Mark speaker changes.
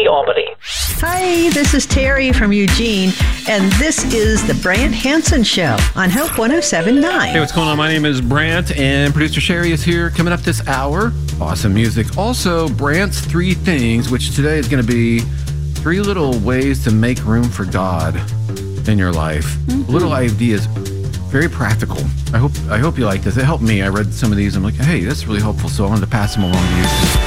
Speaker 1: Albany.
Speaker 2: Hi, this is Terry from Eugene, and this is the Brant Hansen Show on Hope 107.9.
Speaker 3: Hey, what's going on? My name is Brant, and producer Sherry is here coming up this hour. Awesome music. Also, Brant's 3 things, which today is going to be 3 little ways to make room for God in your life. Mm-hmm. Little ideas, very practical. I hope you like this. It helped me. I read some of these. I'm like, hey, that's really helpful. So I wanted to pass them along to you.